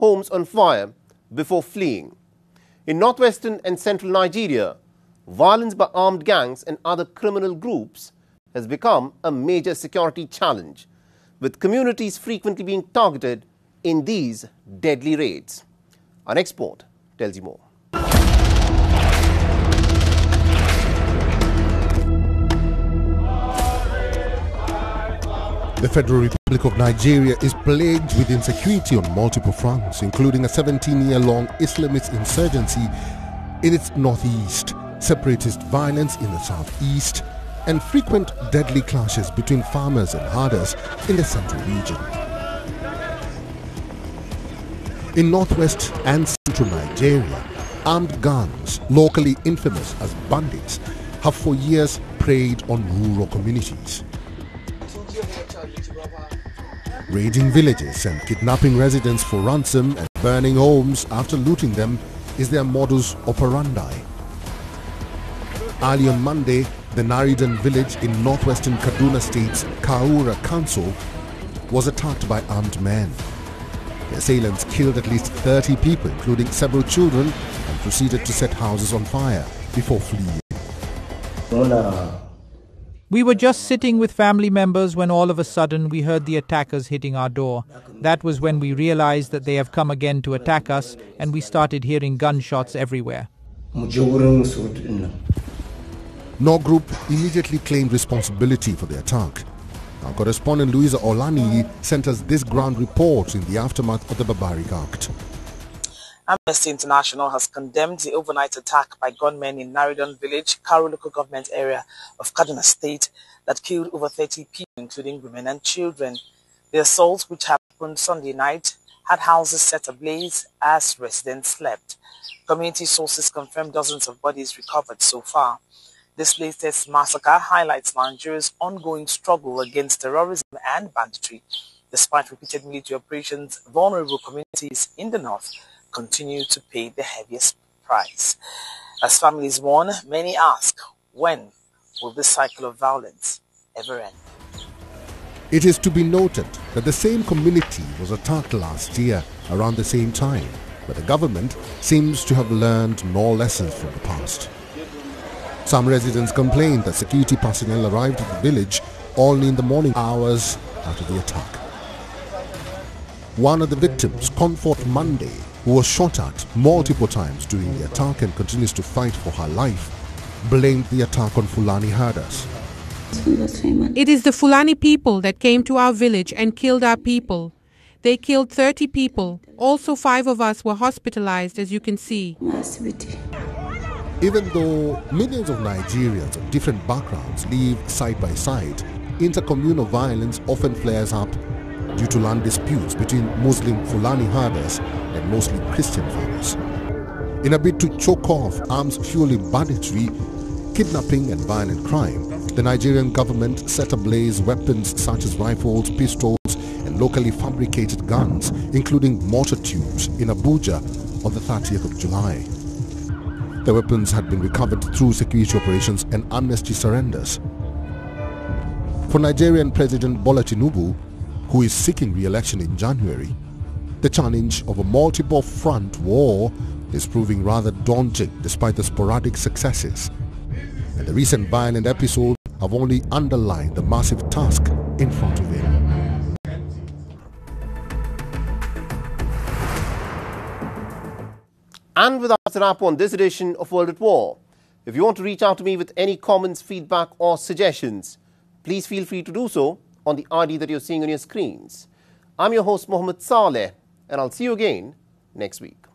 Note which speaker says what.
Speaker 1: homes on fire before fleeing. In northwestern and central Nigeria, violence by armed gangs and other criminal groups has become a major security challenge, with communities frequently being targeted in these deadly raids. Our next report tells you more.
Speaker 2: The Federal Republic of Nigeria is plagued with insecurity on multiple fronts, including a 17-year-long Islamist insurgency in its northeast, separatist violence in the southeast, and frequent deadly clashes between farmers and herders in the central region. In northwest and central Nigeria, armed gangs, locally infamous as bandits, have for years preyed on rural communities. Raiding villages and kidnapping residents for ransom and burning homes after looting them is their modus operandi. Early on Monday, the Naridan village in northwestern Kaduna State's Kaura Council was attacked by armed men. The assailants killed at least 30 people, including several children, and proceeded to set houses on fire before fleeing.
Speaker 3: We were just sitting with family members when all of a sudden we heard the attackers hitting our door. That was when we realized that they have come again to attack us, and we started hearing gunshots everywhere.
Speaker 2: No group immediately claimed responsibility for the attack. Our correspondent Louisa Olani sent us this ground report in the aftermath of the barbaric act.
Speaker 4: Amnesty International has condemned the overnight attack by gunmen in Naridan village, Karu local government area of Kaduna State, that killed over 30 people, including women and children. The assault, which happened Sunday night, had houses set ablaze as residents slept. Community sources confirmed dozens of bodies recovered so far. This latest massacre highlights Nigeria's ongoing struggle against terrorism and banditry. Despite repeated military operations, vulnerable communities in the north continue to pay the heaviest price. As families mourn, many ask, when will this cycle of violence ever end?
Speaker 2: It is to be noted that the same community was attacked last year around the same time, but the government seems to have learned no lessons from the past. Some residents complained that security personnel arrived at the village only in the morning hours after the attack. One of the victims, Comfort Monday, who was shot at multiple times during the attack and continues to fight for her life, blamed the attack on Fulani herders.
Speaker 5: It is the Fulani people that came to our village and killed our people. They killed 30 people. Also 5 of us were hospitalized, as you can see.
Speaker 2: Even though millions of Nigerians of different backgrounds live side by side, intercommunal violence often flares up due to land disputes between Muslim Fulani herders and mostly Christian farmers. In a bid to choke off arms-fueling banditry, kidnapping and violent crime, the Nigerian government set ablaze weapons such as rifles, pistols and locally fabricated guns, including mortar tubes, in Abuja on the 30th of July. The weapons had been recovered through security operations and amnesty surrenders. For Nigerian President Bola Tinubu, who is seeking re-election in January, the challenge of a multiple-front war is proving rather daunting despite the sporadic successes. And the recent violent episodes have only underlined the massive task in front of him.
Speaker 1: And with that, that's a wrap on this edition of World at War. If you want to reach out to me with any comments, feedback or suggestions, please feel free to do so on the ID that you're seeing on your screens. I'm your host, Mohammed Saleh, and I'll see you again next week.